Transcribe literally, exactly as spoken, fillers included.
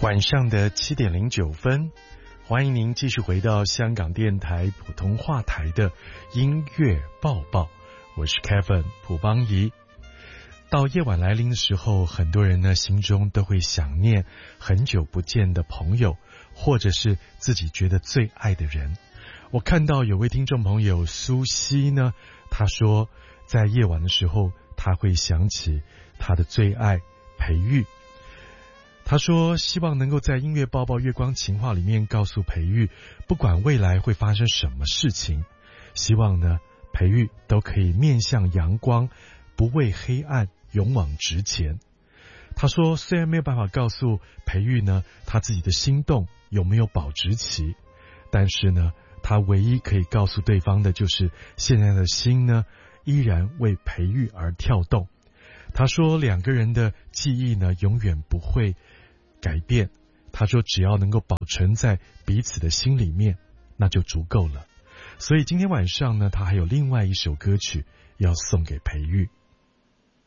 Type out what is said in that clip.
晚上的七点零九分，欢迎您继续回到香港电台普通话台的音乐报报，我是 Kevin 蒲邦仪。到夜晚来临的时候，很多人呢心中都会想念很久不见的朋友，或者是自己觉得最爱的人。我看到有位听众朋友苏西呢，他说在夜晚的时候他会想起他的最爱裴玉。他说希望能够在音乐报报月光情话里面告诉裴玉，不管未来会发生什么事情，希望呢裴玉都可以面向阳光，不畏黑暗，勇往直前。他说虽然没有办法告诉裴玉呢他自己的心动有没有保质期，但是呢他唯一可以告诉对方的就是现在的心呢依然为裴玉而跳动。他说两个人的记忆呢永远不会改变，他说只要能够保存在彼此的心里面那就足够了。所以今天晚上呢他还有另外一首歌曲要送给裴玉。